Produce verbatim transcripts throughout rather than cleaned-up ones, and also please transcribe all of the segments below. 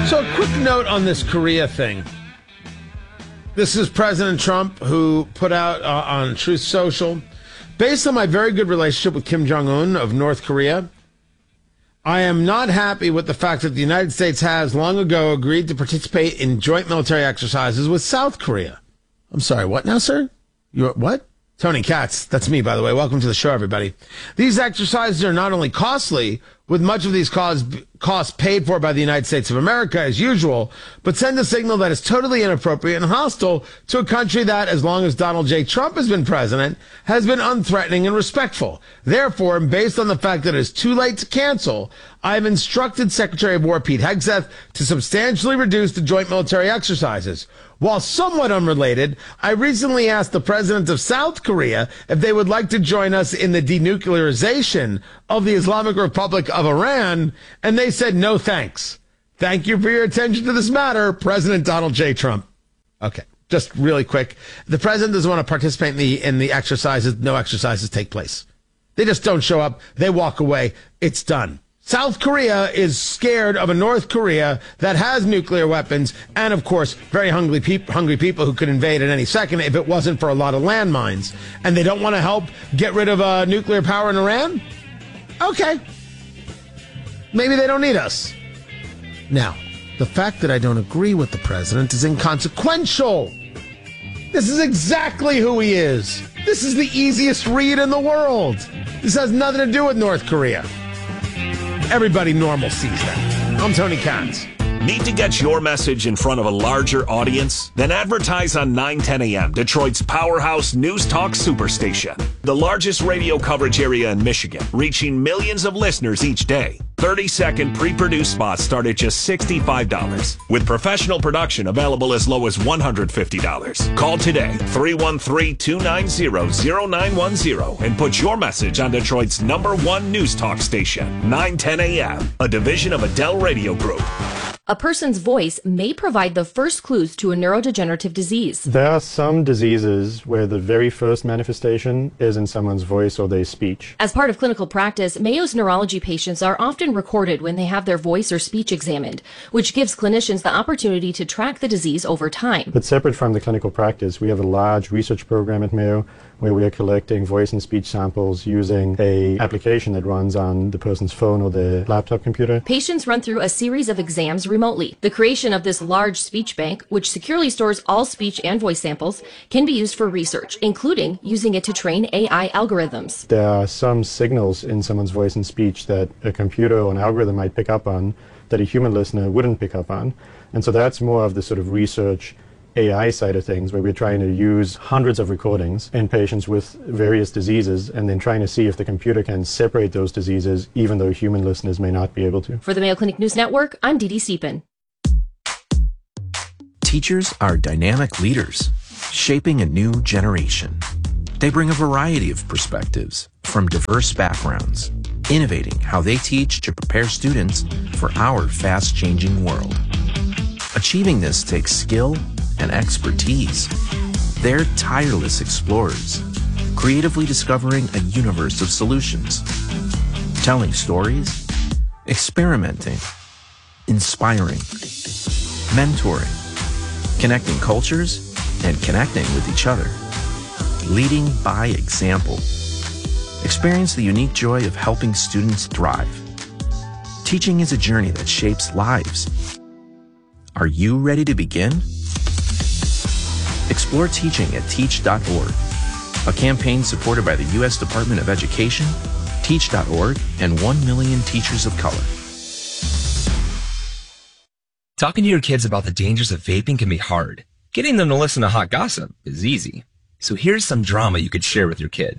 So a quick note on this Korea thing. This is President Trump who put out uh, on Truth Social, based on my very good relationship with Kim Jong-un of North Korea, I am not happy with the fact that the United States has long ago agreed to participate in joint military exercises with South Korea. I'm sorry, what now, sir? You what? Tony Katz, that's me, by the way. Welcome to the show, everybody. These exercises are not only costly, with much of these costs, costs paid for by the United States of America, as usual, but send a signal that is totally inappropriate and hostile to a country that, as long as Donald J. Trump has been president, has been unthreatening and respectful. Therefore, based on the fact that it is too late to cancel, I have instructed Secretary of War Pete Hegseth to substantially reduce the joint military exercises. While somewhat unrelated, I recently asked the president of South Korea if they would like to join us in the denuclearization of the Islamic Republic of Iran, and they said no thanks. Thank you for your attention to this matter, President Donald J. Trump. Okay, just really quick. The president doesn't want to participate in the, in the exercises. No exercises take place. They just don't show up. They walk away. It's done. South Korea is scared of a North Korea that has nuclear weapons and, of course, very hungry, peop- hungry people who could invade at any second if it wasn't for a lot of landmines. And they don't want to help get rid of uh, nuclear power in Iran? Okay. Maybe they don't need us. Now, the fact that I don't agree with the president is inconsequential. This is exactly who he is. This is the easiest read in the world. This has nothing to do with North Korea. Everybody normal sees that. I'm Tony Katz. Need to get your message in front of a larger audience? Then advertise on nine ten A M, Detroit's powerhouse news talk superstation. The largest radio coverage area in Michigan, reaching millions of listeners each day. thirty-second pre-produced spots start at just sixty-five dollars, with professional production available as low as one hundred fifty dollars. Call today, three one three, two nine zero, zero nine one zero, and put your message on Detroit's number one news talk station, nine ten A M, a division of Adele Radio Group. A person's voice may provide the first clues to a neurodegenerative disease. There are some diseases where the very first manifestation is in someone's voice or their speech. As part of clinical practice, Mayo's neurology patients are often recorded when they have their voice or speech examined, which gives clinicians the opportunity to track the disease over time. But separate from the clinical practice, we have a large research program at Mayo where we are collecting voice and speech samples using a application that runs on the person's phone or their laptop computer. Patients run through a series of exams remotely. The creation of this large speech bank, which securely stores all speech and voice samples, can be used for research, including using it to train A I algorithms. There are some signals in someone's voice and speech that a computer or an algorithm might pick up on that a human listener wouldn't pick up on. And so that's more of the sort of research A I side of things, where we're trying to use hundreds of recordings in patients with various diseases and then trying to see if the computer can separate those diseases even though human listeners may not be able to. For the Mayo Clinic News Network, I'm Dee Dee Stephen. Teachers are dynamic leaders, shaping a new generation. They bring a variety of perspectives from diverse backgrounds, innovating how they teach to prepare students for our fast-changing world. Achieving this takes skill and expertise. They're tireless explorers, creatively discovering a universe of solutions, telling stories, experimenting, inspiring, mentoring, connecting cultures, and connecting with each other, leading by example. Experience the unique joy of helping students thrive. Teaching is a journey that shapes lives. Are you ready to begin? Explore teaching at teach dot org, a campaign supported by the U S Department of Education, teach dot org, and one million teachers of color. Talking to your kids about the dangers of vaping can be hard. Getting them to listen to hot gossip is easy. So here's some drama you could share with your kid.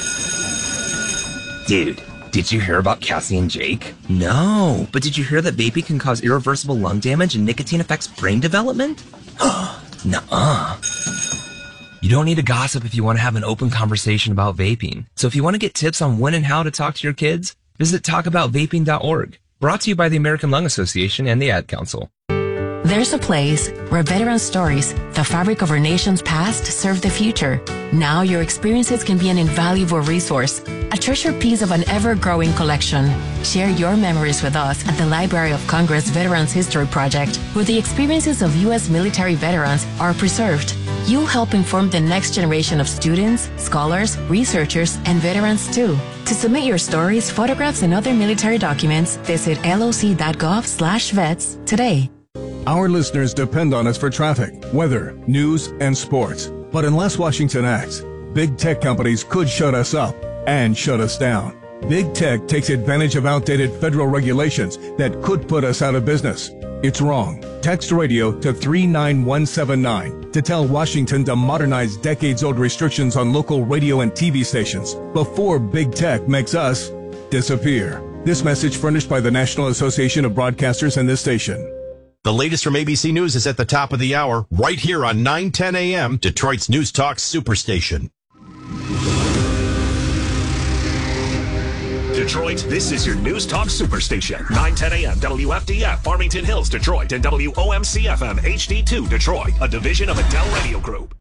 Dude, did you hear about Cassie and Jake? No, but did you hear that vaping can cause irreversible lung damage and nicotine affects brain development? Nuh-uh. You don't need to gossip if you want to have an open conversation about vaping. So if you want to get tips on when and how to talk to your kids, visit talk about vaping dot org. Brought to you by the American Lung Association and the Ad Council. There's a place where veteran stories, the fabric of our nation's past, serve the future. Now your experiences can be an invaluable resource, a treasured piece of an ever-growing collection. Share your memories with us at the Library of Congress Veterans History Project, where the experiences of U S military veterans are preserved. You'll help inform the next generation of students, scholars, researchers, and veterans too. To submit your stories, photographs, and other military documents, visit loc.gov slash vets today. Our listeners depend on us for traffic, weather, news, and sports. But unless Washington acts, big tech companies could shut us up and shut us down. Big tech takes advantage of outdated federal regulations that could put us out of business. It's wrong. Text radio to three nine one seven nine to tell Washington to modernize decades-old restrictions on local radio and T V stations before big tech makes us disappear. This message furnished by the National Association of Broadcasters and this station. The latest from A B C News is at the top of the hour, right here on nine ten A M, Detroit's News Talk Superstation. Detroit, this is your News Talk Superstation. nine ten A M, W F D F, Farmington Hills, Detroit, and W O M C F M H D two, Detroit, a division of Adele Radio Group.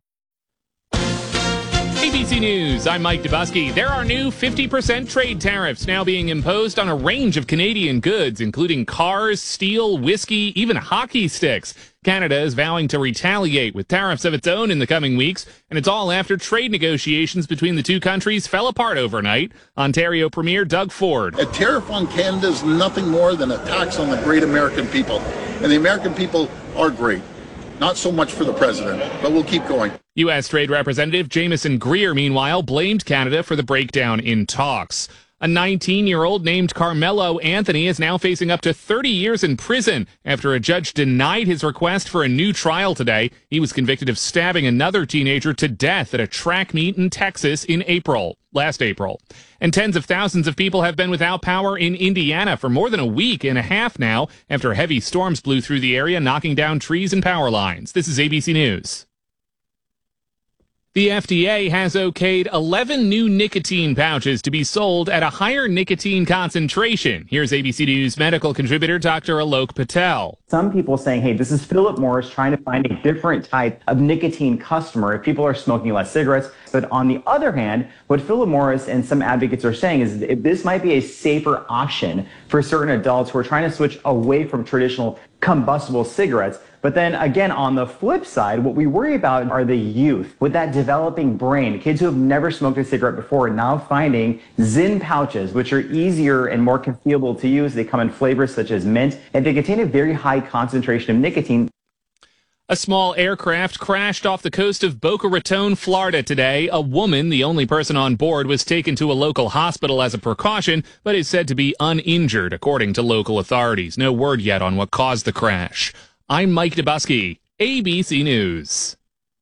A B C News, I'm Mike Dubusky. There are new fifty percent trade tariffs now being imposed on a range of Canadian goods, including cars, steel, whiskey, even hockey sticks. Canada is vowing to retaliate with tariffs of its own in the coming weeks, and it's all after trade negotiations between the two countries fell apart overnight. Ontario Premier Doug Ford. A tariff on Canada is nothing more than a tax on the great American people, and the American people are great. Not so much for the president, but we'll keep going. U S Trade Representative Jameson Greer, meanwhile, blamed Canada for the breakdown in talks. A nineteen-year-old named Carmelo Anthony is now facing up to thirty years in prison after a judge denied his request for a new trial today. He was convicted of stabbing another teenager to death at a track meet in Texas in April, last April. And tens of thousands of people have been without power in Indiana for more than a week and a half now after heavy storms blew through the area, knocking down trees and power lines. This is A B C News. The F D A has okayed eleven new nicotine pouches to be sold at a higher nicotine concentration. Here's A B C News medical contributor Doctor Alok Patel. Some people saying, hey, this is Philip Morris trying to find a different type of nicotine customer if people are smoking less cigarettes. But on the other hand, what Philip Morris and some advocates are saying is that this might be a safer option for certain adults who are trying to switch away from traditional combustible cigarettes. But then again, on the flip side, what we worry about are the youth with that developing brain, kids who have never smoked a cigarette before, now finding Zyn pouches, which are easier and more concealable to use. They come in flavors such as mint, and they contain a very high concentration of nicotine. A small aircraft crashed off the coast of Boca Raton, Florida today. A woman, the only person on board, was taken to a local hospital as a precaution, but is said to be uninjured, according to local authorities. No word yet on what caused the crash. I'm Mike Dubusky, A B C News.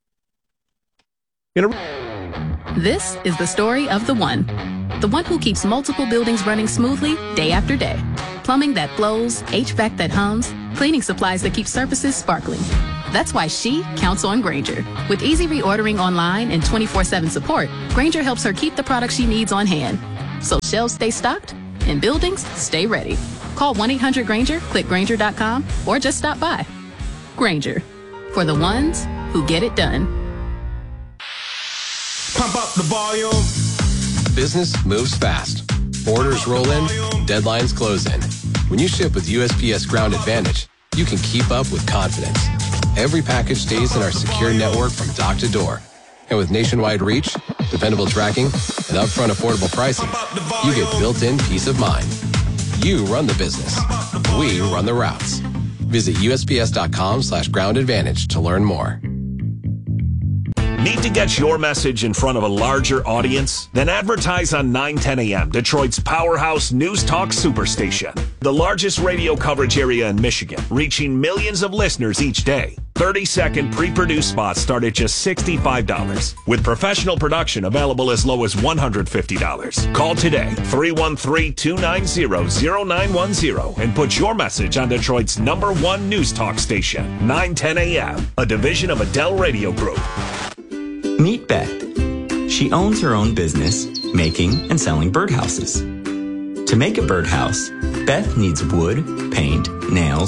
This is the story of the one. The one who keeps multiple buildings running smoothly day after day. Plumbing that flows, H V A C that hums, cleaning supplies that keep surfaces sparkling. That's why she counts on Grainger. With easy reordering online and twenty-four seven support, Grainger helps her keep the products she needs on hand. So shelves stay stocked and buildings stay ready. Call one eight hundred Grainger, click Grainger dot com, or just stop by. Grainger, for the ones who get it done. Pump up the volume. Business moves fast. Orders roll in, deadlines close in. When you ship with U S P S Ground Advantage, you can keep up with confidence. Every package stays in our secure network from dock to door. And with nationwide reach, dependable tracking, and upfront affordable pricing, you get built-in peace of mind. You run the business. We run the routes. Visit U S P S dot com slash ground advantage to learn more. Need to get your message in front of a larger audience? Then advertise on nine ten A M, Detroit's powerhouse News Talk Superstation. The largest radio coverage area in Michigan, reaching millions of listeners each day. thirty second pre-produced spots start at just sixty-five dollars, with professional production available as low as one hundred fifty dollars. Call today, three one three, two nine zero, zero nine one zero, and put your message on Detroit's number one news talk station, nine ten A M, a division of Adele Radio Group. Meet Beth. She owns her own business, making and selling birdhouses. To make a birdhouse, Beth needs wood, paint, nails, tools,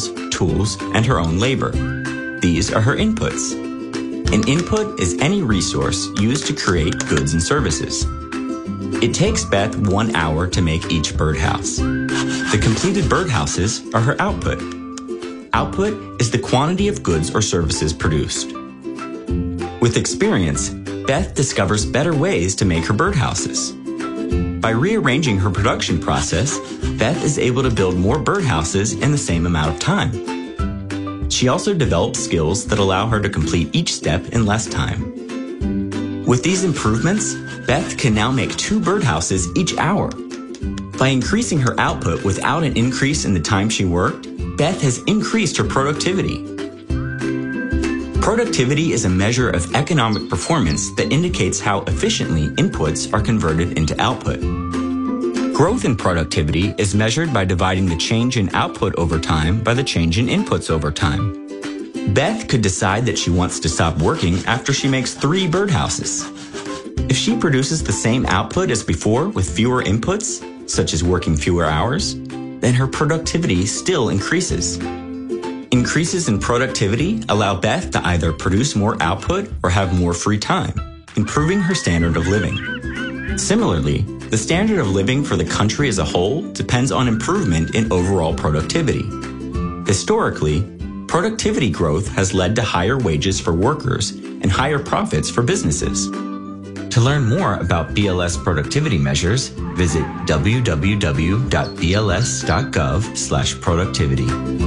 tools, and her own labor. These are her inputs. An input is any resource used to create goods and services. It takes Beth one hour to make each birdhouse. The completed birdhouses are her output. Output is the quantity of goods or services produced. With experience, Beth discovers better ways to make her birdhouses. By rearranging her production process, Beth is able to build more birdhouses in the same amount of time. She also develops skills that allow her to complete each step in less time. With these improvements, Beth can now make two birdhouses each hour. By increasing her output without an increase in the time she worked, Beth has increased her productivity. Productivity is a measure of economic performance that indicates how efficiently inputs are converted into output. Growth in productivity is measured by dividing the change in output over time by the change in inputs over time. Beth could decide that she wants to stop working after she makes three birdhouses. If she produces the same output as before with fewer inputs, such as working fewer hours, then her productivity still increases. Increases in productivity allow Beth to either produce more output or have more free time, improving her standard of living. Similarly, the standard of living for the country as a whole depends on improvement in overall productivity. Historically, productivity growth has led to higher wages for workers and higher profits for businesses. To learn more about B L S productivity measures, visit w w w dot b l s dot gov slash productivity.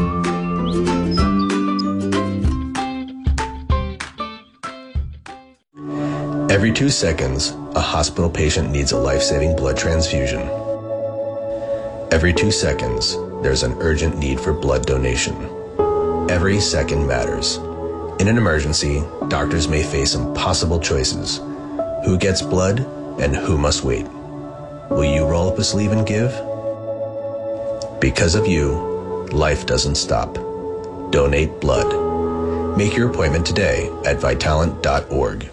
Every two seconds, a hospital patient needs a life-saving blood transfusion. Every two seconds, there's an urgent need for blood donation. Every second matters. In an emergency, doctors may face impossible choices. Who gets blood and who must wait? Will you roll up a sleeve and give? Because of you, life doesn't stop. Donate blood. Make your appointment today at Vitalant dot org.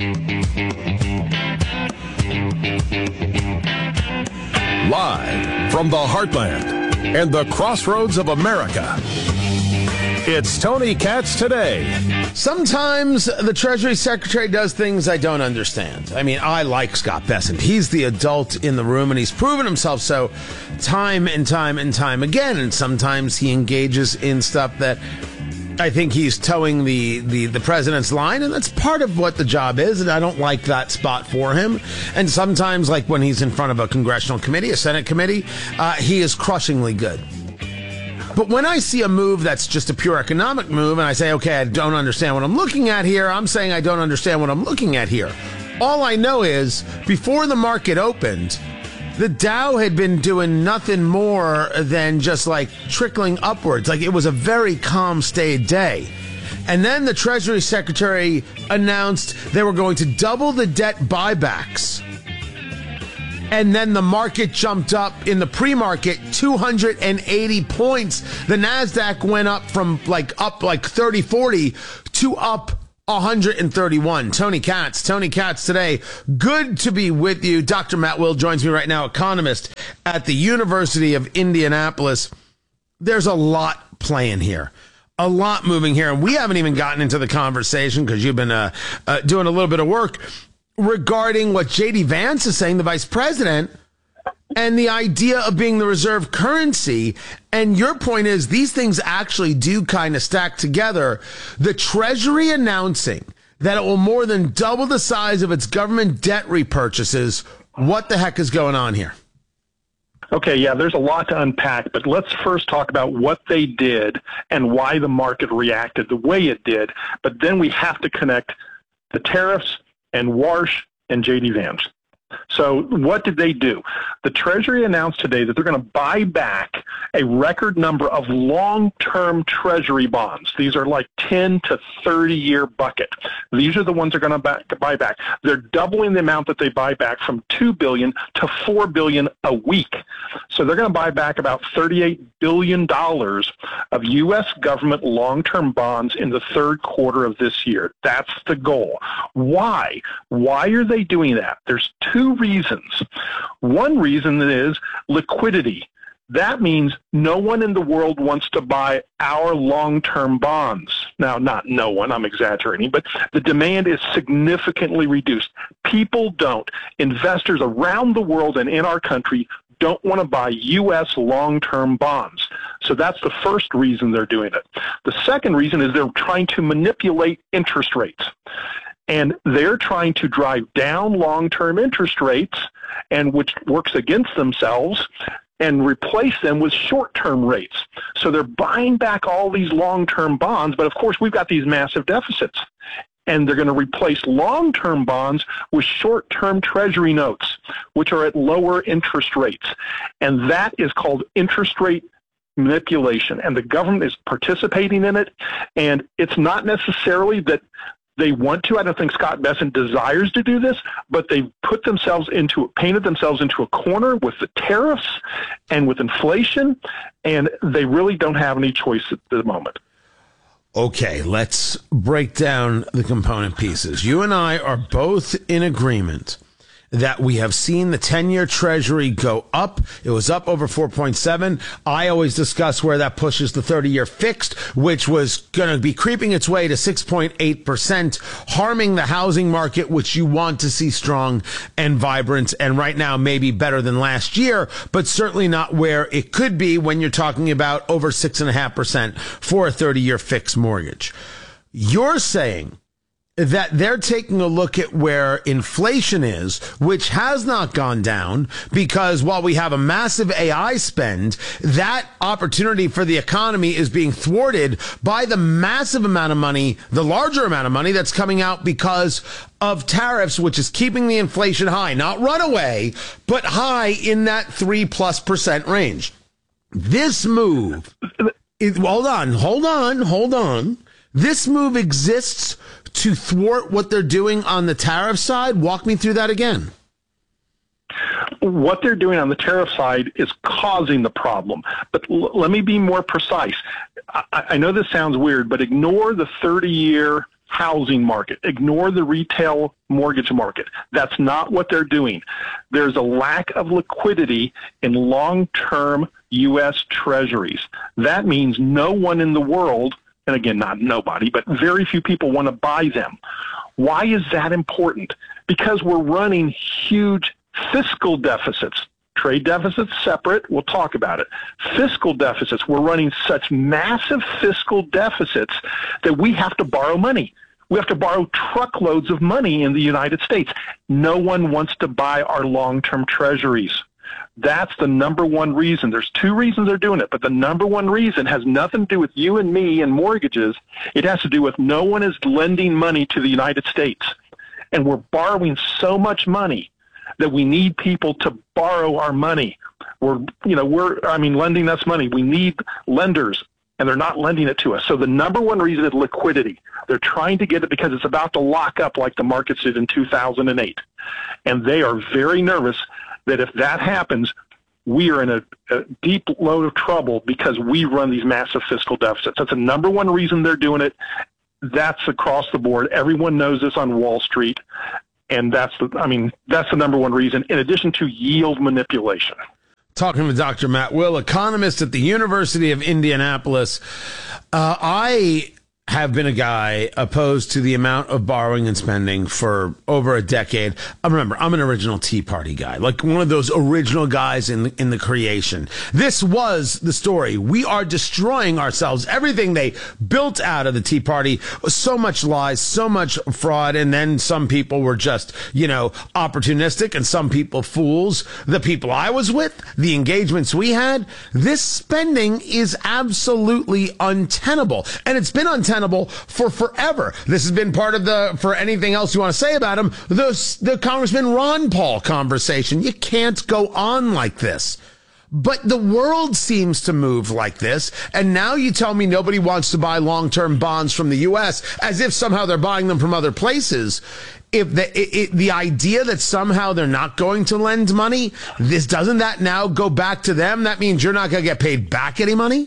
Live from the heartland and the crossroads of America, it's Tony Katz Today. Sometimes the Treasury Secretary does things I don't understand. I mean, I like Scott Bessent. He's the adult in the room, and he's proven himself so time and time and time again. And sometimes he engages in stuff that I think he's towing the, the, the president's line, and that's part of what the job is, and I don't like that spot for him. And sometimes, like when he's in front of a congressional committee, a Senate committee, uh, he is crushingly good. But when I see a move that's just a pure economic move, and I say, okay, I don't understand what I'm looking at here, I'm saying I don't understand what I'm looking at here. All I know is, before the market opened, the Dow had been doing nothing more than just like trickling upwards. Like it was a very calm, staid day. And then the Treasury Secretary announced they were going to double the debt buybacks. And then the market jumped up in the pre-market two hundred eighty points. The NASDAQ went up from like up like thirty, forty to up one hundred thirty-one. Tony Katz, Tony Katz Today. Good to be with you. Doctor Matt Will joins me right now, economist at the University of Indianapolis. There's a lot playing here, a lot moving here, and we haven't even gotten into the conversation because you've been uh, uh, doing a little bit of work regarding what J D Vance is saying, the vice president, and the idea of being the reserve currency. And your point is these things actually do kind of stack together. The Treasury announcing that it will more than double the size of its government debt repurchases. What the heck is going on here? Okay, yeah, there's a lot to unpack, but let's first talk about what they did and why the market reacted the way it did. But then we have to connect the tariffs and Warsh and J D Vance. So what did they do? The Treasury announced today that they're going to buy back a record number of long-term Treasury bonds. These are like ten to thirty year bucket. These are the ones they're going to buy back. They're doubling the amount that they buy back from two billion dollars to four billion dollars a week. So they're going to buy back about thirty-eight billion dollars of U S government long-term bonds in the third quarter of this year. That's the goal. Why? Why are they doing that? There's two reasons. One reason is liquidity. That means no one in the world wants to buy our long-term bonds. Now, not no one, I'm exaggerating, but the demand is significantly reduced. People don't. Investors around the world and in our country don't want to buy U S long-term bonds. So that's the first reason they're doing it. The second reason is they're trying to manipulate interest rates. And they're trying to drive down long-term interest rates, and which works against themselves, and replace them with short-term rates. So they're buying back all these long-term bonds, but of course we've got these massive deficits. And they're going to replace long-term bonds with short-term treasury notes, which are at lower interest rates. And that is called interest rate manipulation. And the government is participating in it. And it's not necessarily that they want to. I don't think Scott Bessent desires to do this, but they've put themselves into, painted themselves into a corner with the tariffs and with inflation, and they really don't have any choice at the moment. Okay, let's break down the component pieces. You and I are both in agreement that we have seen the ten-year Treasury go up. It was up over four point seven. I always discuss where that pushes the thirty-year fixed, which was going to be creeping its way to six point eight percent, harming the housing market, which you want to see strong and vibrant, and right now maybe better than last year, but certainly not where it could be when you're talking about over six point five percent for a thirty-year fixed mortgage. You're saying that they're taking a look at where inflation is, which has not gone down, because while we have a massive A I spend, that opportunity for the economy is being thwarted by the massive amount of money, the larger amount of money that's coming out because of tariffs, which is keeping the inflation high, not runaway, but high in that three plus percent range. This move, it, hold on, hold on, hold on. This move exists to thwart what they're doing on the tariff side. Walk me through that again. What they're doing on the tariff side is causing the problem. But l- let me be more precise. I-, I know this sounds weird, but ignore the thirty-year housing market. Ignore the retail mortgage market. That's not what they're doing. There's a lack of liquidity in long-term U S treasuries. That means no one in the world, and again, not nobody, but very few people want to buy them. Why is that important? Because we're running huge fiscal deficits. Trade deficits separate, we'll talk about it. Fiscal deficits, we're running such massive fiscal deficits that we have to borrow money. We have to borrow truckloads of money in the United States. No one wants to buy our long-term treasuries. That's the number one reason. There's two reasons they're doing it, but the number one reason has nothing to do with you and me and mortgages. It has to do with no one is lending money to the United States. And we're borrowing so much money that we need people to borrow our money. We're, you know, we're, I mean, lending us money. We need lenders, and they're not lending it to us. So the number one reason is liquidity. They're trying to get it because it's about to lock up like the markets did in two thousand eight. And they are very nervous that if that happens, we are in a, a deep load of trouble because we run these massive fiscal deficits. That's the number one reason they're doing it. That's across the board. Everyone knows this on Wall Street. And that's the, I mean, that's the number one reason, in addition to yield manipulation. Talking with Doctor Matt Will, economist at the University of Indianapolis. Uh, I have been a guy opposed to the amount of borrowing and spending for over a decade. I remember, I'm an original Tea Party guy, like one of those original guys in the, in the creation. This was the story. We are destroying ourselves. Everything they built out of the Tea Party was so much lies, so much fraud, and then some people were just, you know, opportunistic, and some people fools. The people I was with, the engagements we had, this spending is absolutely untenable. And it's been untenable for forever. This has been part of the, for anything else you want to say about him, the, the Congressman Ron Paul conversation. You can't go on like this. But the world seems to move like this, and now you tell me nobody wants to buy long-term bonds from the U S, as if somehow they're buying them from other places. If the it, it, the idea that somehow they're not going to lend money, this doesn't that now go back to them? That means you're not going to get paid back any money?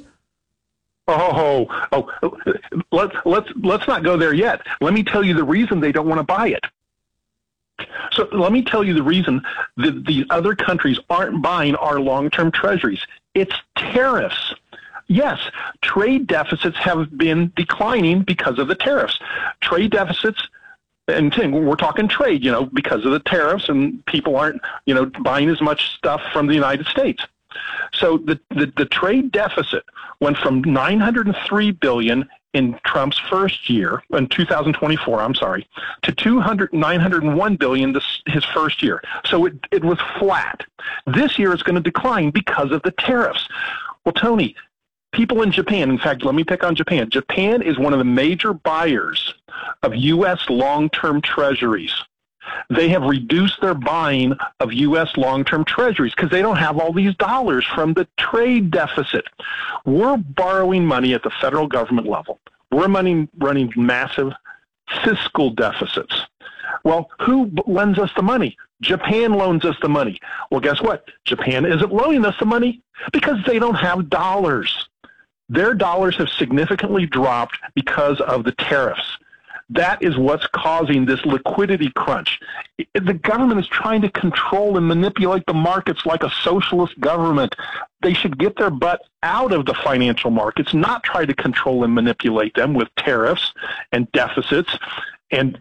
Oh, oh, let's let's let's not go there yet. Let me tell you the reason they don't want to buy it. So let me tell you the reason that the other countries aren't buying our long-term treasuries. It's tariffs. Yes, trade deficits have been declining because of the tariffs. Trade deficits, and we're talking trade, you know, because of the tariffs, and people aren't, you know, buying as much stuff from the United States. So the, the, the trade deficit went from nine hundred three billion dollars in Trump's first year, in two thousand twenty-four, I'm sorry, to two hundred, nine hundred one billion dollars this, his first year. So it, it was flat. This year it's going to decline because of the tariffs. Well, Tony, people in Japan, in fact, let me pick on Japan. Japan is one of the major buyers of U S long-term treasuries. They have reduced their buying of U S long-term treasuries because they don't have all these dollars from the trade deficit. We're borrowing money at the federal government level. We're money, running massive fiscal deficits. Well, who lends us the money? Japan loans us the money. Well, guess what? Japan isn't loaning us the money because they don't have dollars. Their dollars have significantly dropped because of the tariffs. That is what's causing this liquidity crunch. The government is trying to control and manipulate the markets like a socialist government. They should get their butt out of the financial markets, not try to control and manipulate them with tariffs and deficits. And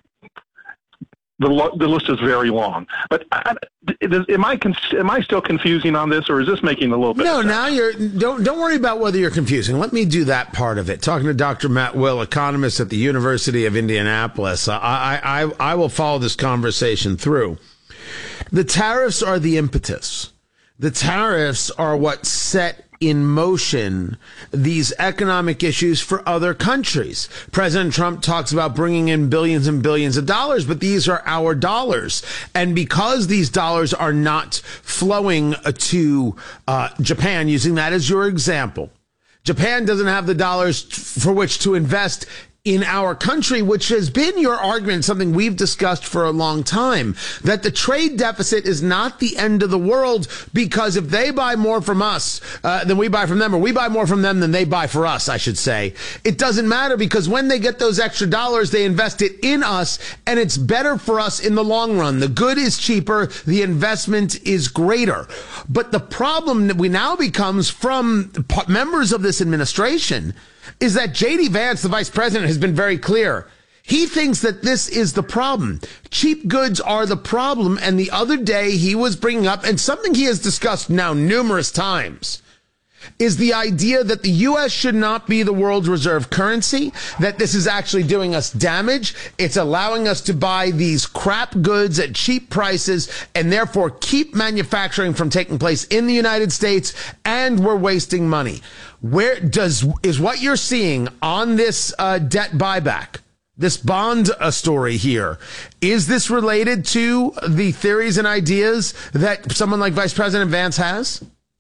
the, the list is very long. But I, am I am I still confusing on this, or is this making a little bit? No, of sense? now you're don't don't worry about whether you're confusing. Let me do that part of it. Talking to Doctor Matt Will, economist at the University of Indianapolis, I I I will follow this conversation through. The tariffs are the impetus. The tariffs are what set in motion these economic issues for other countries. President Trump talks about bringing in billions and billions of dollars, but these are our dollars. And because these dollars are not flowing to uh, Japan, using that as your example, Japan doesn't have the dollars for which to invest in our country, which has been your argument, something we've discussed for a long time, that the trade deficit is not the end of the world, because if they buy more from us uh, than we buy from them, or we buy more from them than they buy for us, I should say, it doesn't matter, because when they get those extra dollars, they invest it in us, and it's better for us in the long run. The good is cheaper, the investment is greater. But the problem that we now becomes from members of this administration is that J D Vance, the vice president, has been very clear. He thinks that this is the problem. Cheap goods are the problem. And the other day he was bringing up, and something he has discussed now numerous times, is the idea that the U S should not be the world's reserve currency, that this is actually doing us damage. It's allowing us to buy these crap goods at cheap prices and therefore keep manufacturing from taking place in the United States, and we're wasting money. Where does, is what you're seeing on this uh, debt buyback, this bond uh, story here, is this related to the theories and ideas that someone like Vice President Vance has?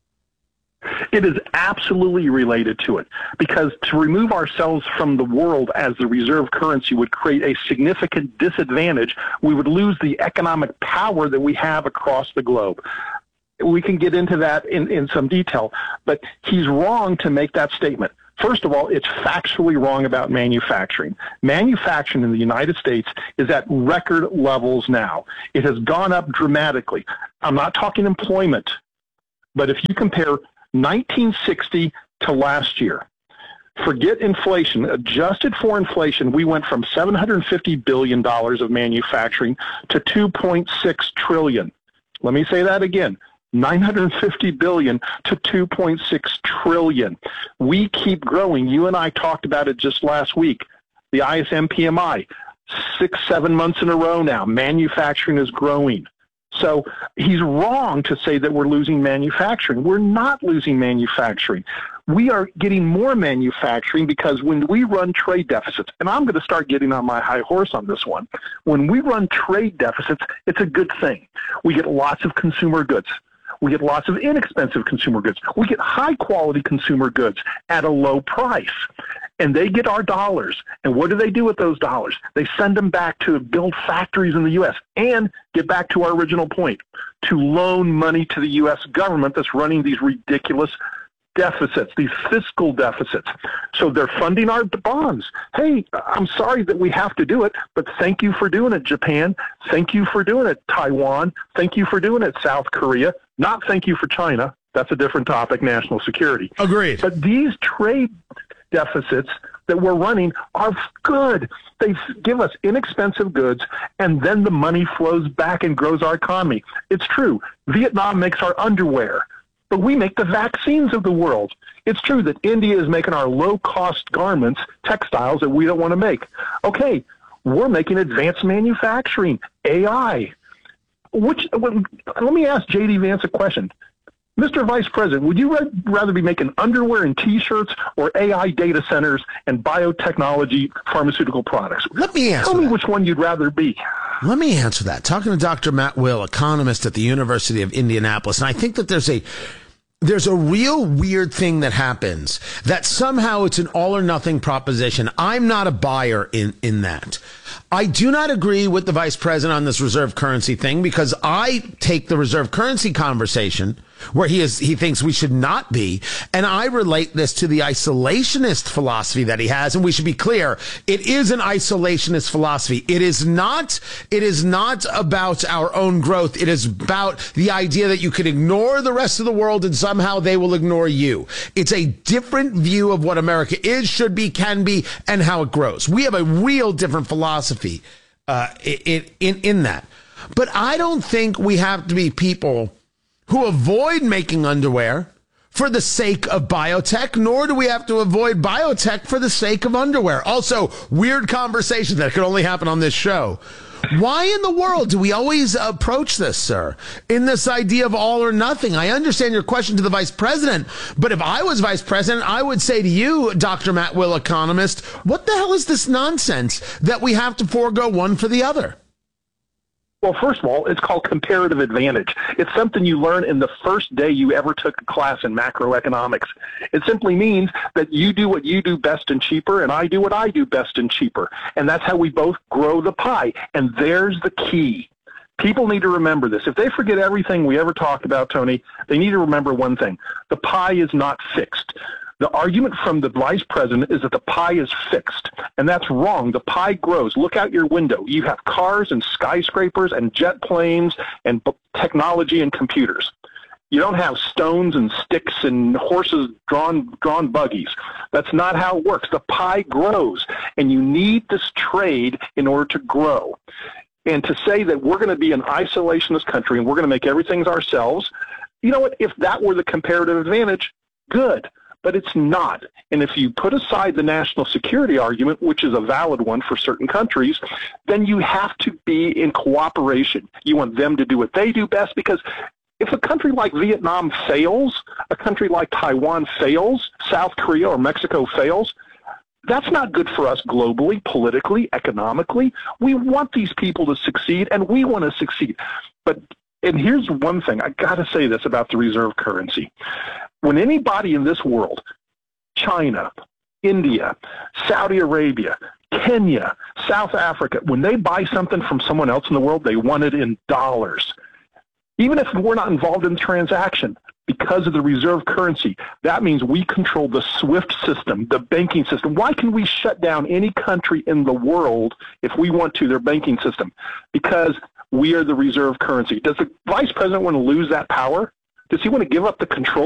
It is absolutely related to it, because to remove ourselves from the world as the reserve currency would create a significant disadvantage. We would lose the economic power that we have across the globe. We can get into that in, in some detail, but he's wrong to make that statement. First of all, it's factually wrong about manufacturing. Manufacturing in the United States is at record levels now. It has gone up dramatically. I'm not talking employment, but if you compare nineteen sixty to last year, forget inflation, adjusted for inflation, we went from seven hundred fifty billion dollars of manufacturing to two point six trillion dollars. Let me say that again. nine hundred fifty billion dollars to two point six trillion dollars. We keep growing. You and I talked about it just last week. The I S M P M I, six, seven months in a row now, manufacturing is growing. So he's wrong to say that we're losing manufacturing. We're not losing manufacturing. We are getting more manufacturing because when we run trade deficits, and I'm going to start getting on my high horse on this one, when we run trade deficits, it's a good thing. We get lots of consumer goods. We get lots of inexpensive consumer goods. We get high-quality consumer goods at a low price. And they get our dollars. And what do they do with those dollars? They send them back to build factories in the U S and get back to our original point, to loan money to the U S government that's running these ridiculous deficits, these fiscal deficits. So they're funding our bonds. Hey, I'm sorry that we have to do it, but thank you for doing it, Japan. Thank you for doing it, Taiwan. Thank you for doing it, South Korea. Not thank you for China. That's a different topic, national security. Agreed. But these trade deficits that we're running are good. They give us inexpensive goods, and then the money flows back and grows our economy. It's true. Vietnam makes our underwear, but we make the vaccines of the world. It's true that India is making our low-cost garments, textiles that we don't want to make. Okay, we're making advanced manufacturing, A I. Which, let me ask J D Vance a question. Mister Vice President, would you rather be making underwear and T-shirts or A I data centers and biotechnology pharmaceutical products? Let me answer Tell me that. which one you'd rather be. Let me answer that. Talking to Doctor Matt Will, economist at the University of Indianapolis, and I think that there's a there's a real weird thing that happens, that somehow it's an all or nothing proposition. I'm not a buyer in, in that. I do not agree with the vice president on this reserve currency thing, because I take the reserve currency conversation where he is, he thinks we should not be, and I relate this to the isolationist philosophy that he has. And we should be clear, it is an isolationist philosophy. It is not, it is not about our own growth. It is about the idea that you can ignore the rest of the world and somehow they will ignore you. It's a different view of what America is, should be, can be, and how it grows. We have a real different philosophy uh, in, in, in that. But I don't think we have to be people who avoid making underwear for the sake of biotech, nor do we have to avoid biotech for the sake of underwear. Also, weird conversation that could only happen on this show. Why in the world do we always approach this, sir, in this idea of all or nothing? I understand your question to the vice president, but if I was vice president, I would say to you, Doctor Matt Will, economist, what the hell is this nonsense that we have to forego one for the other? Well, first of all, it's called comparative advantage. It's something you learn in the first day you ever took a class in macroeconomics. It simply means that you do what you do best and cheaper, and I do what I do best and cheaper. And that's how we both grow the pie. And there's the key. People need to remember this. If they forget everything we ever talked about, Tony, they need to remember one thing. The pie is not fixed. The argument from the vice president is that the pie is fixed, and that's wrong. The pie grows. Look out your window. You have cars and skyscrapers and jet planes and b- technology and computers. You don't have stones and sticks and horses drawn drawn buggies. That's not how it works. The pie grows, and you need this trade in order to grow. And to say that we're going to be an isolationist country and we're going to make everything ourselves, you know what? If that were the comparative advantage, good. But it's not. And if you put aside the national security argument, which is a valid one for certain countries, then you have to be in cooperation. You want them to do what they do best, because if a country like Vietnam fails, a country like Taiwan fails, South Korea or Mexico fails, that's not good for us globally, politically, economically. We want these people to succeed, and we want to succeed. But and here's one thing. I got to say this about the reserve currency. When anybody in this world, China, India, Saudi Arabia, Kenya, South Africa, when they buy something from someone else in the world, they want it in dollars. Even if we're not involved in the transaction, because of the reserve currency, that means we control the SWIFT system, the banking system. Why can we shut down any country in the world if we want to, their banking system? Because we are the reserve currency. Does the vice president want to lose that power? Does he want to give up the control